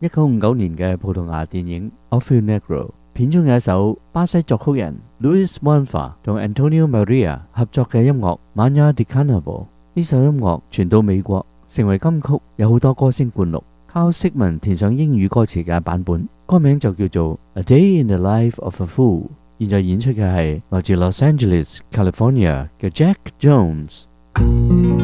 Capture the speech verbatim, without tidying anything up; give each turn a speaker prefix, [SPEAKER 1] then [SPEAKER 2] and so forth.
[SPEAKER 1] 一九五九年嘅葡萄牙電影《Orfeo Negro》，片中有一首巴西作曲人 Luis Manfa 同 Antonio Maria 合作嘅音樂《Manhã de Carnaval》。呢首音樂傳到美國，成為金曲，有好多歌星灌錄。Carl Sigman 填上英語歌詞嘅版本，歌名就叫做《A Day in the Life of a Fool》。現在演出嘅係來自 Los Angeles、California 嘅 Jack Jones。